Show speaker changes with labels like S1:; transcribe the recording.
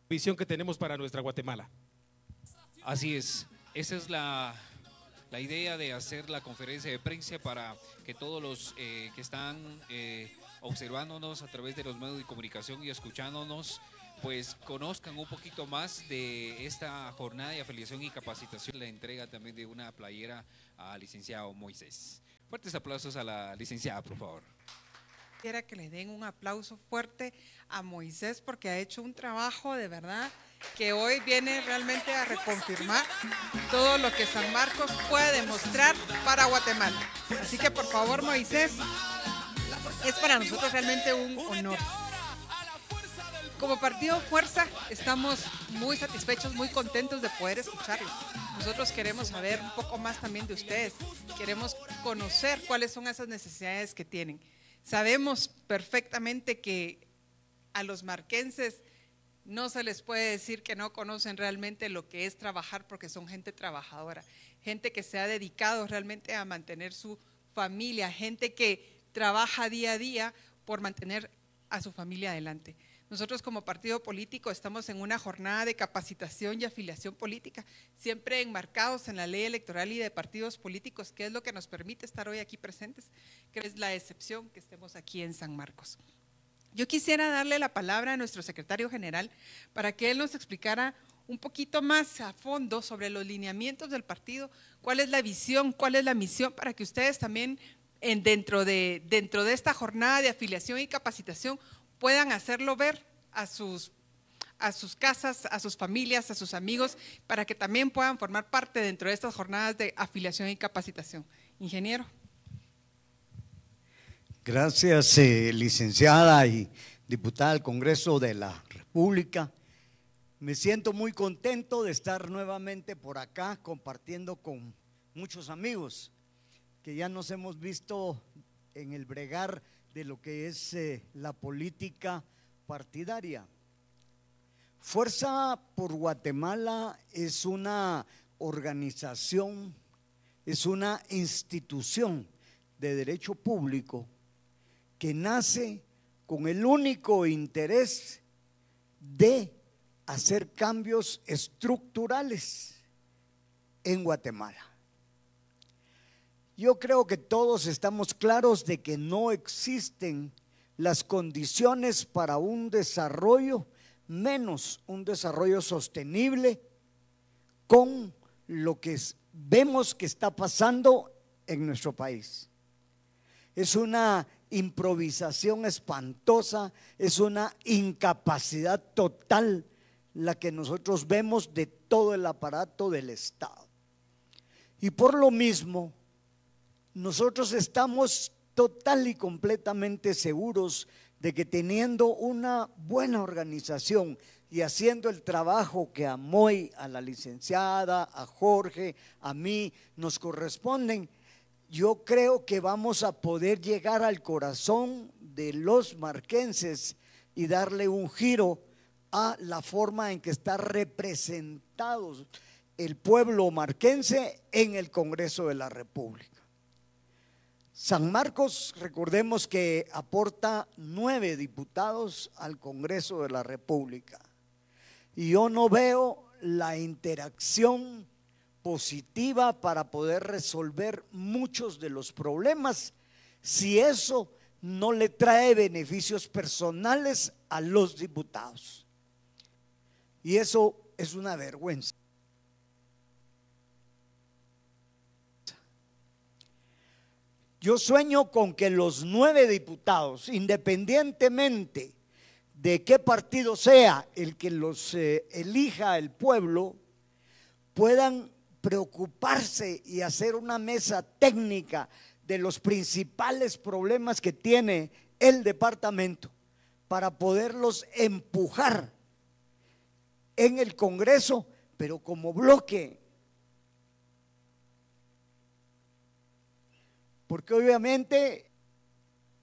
S1: visión que tenemos para nuestra Guatemala.
S2: Así es, esa es la idea de hacer la conferencia de prensa para que todos los que están observándonos a través de los medios de comunicación y escuchándonos, pues conozcan un poquito más de esta jornada de afiliación y capacitación. La entrega también de una playera al licenciado Moisés. Fuertes aplausos a la licenciada, por favor.
S3: Quisiera que le den un aplauso fuerte a Moisés porque ha hecho un trabajo de verdad que hoy viene realmente a reconfirmar todo lo que San Marcos puede demostrar para Guatemala. Así que por favor, Moisés, es para nosotros realmente un honor. Como partido Fuerza estamos muy satisfechos, muy contentos de poder escucharlos. Nosotros queremos saber un poco más también de ustedes, queremos conocer cuáles son esas necesidades que tienen. Sabemos perfectamente que a los marquenses no se les puede decir que no conocen realmente lo que es trabajar porque son gente trabajadora, gente que se ha dedicado realmente a mantener su familia, gente que trabaja día a día por mantener a su familia adelante. Nosotros como partido político estamos en una jornada de capacitación y afiliación política, siempre enmarcados en la ley electoral y de partidos políticos, que es lo que nos permite estar hoy aquí presentes, que es la excepción que estemos aquí en San Marcos. Yo quisiera darle la palabra a nuestro secretario general para que él nos explicara un poquito más a fondo sobre los lineamientos del partido, cuál es la visión, cuál es la misión, para que ustedes también dentro de esta jornada de afiliación y capacitación puedan hacerlo ver a sus casas, a sus familias, a sus amigos, para que también puedan formar parte dentro de estas jornadas de afiliación y capacitación. Ingeniero.
S4: Gracias, licenciada y diputada al Congreso de la República. Me siento muy contento de estar nuevamente por acá compartiendo con muchos amigos que ya nos hemos visto en el bregar de lo que es la política partidaria. Fuerza por Guatemala es una organización, es una institución de derecho público que nace con el único interés de hacer cambios estructurales en Guatemala. Yo creo que todos estamos claros de que no existen las condiciones para un desarrollo, menos un desarrollo sostenible, con lo que vemos que está pasando en nuestro país. Es una improvisación espantosa, es una incapacidad total la que nosotros vemos de todo el aparato del Estado. Y por lo mismo, nosotros estamos total y completamente seguros de que teniendo una buena organización y haciendo el trabajo que a Moy, a la licenciada, a Jorge, a mí nos corresponden, yo creo que vamos a poder llegar al corazón de los marquenses y darle un giro a la forma en que está representado el pueblo marquense en el Congreso de la República. San Marcos, recordemos que aporta 9 diputados al Congreso de la República y yo no veo la interacción positiva para poder resolver muchos de los problemas si eso no le trae beneficios personales a los diputados, y eso es una vergüenza. Yo sueño con que los 9 diputados, independientemente de qué partido sea el que los elija el pueblo, puedan preocuparse y hacer una mesa técnica de los principales problemas que tiene el departamento para poderlos empujar en el Congreso, pero como bloque. Porque obviamente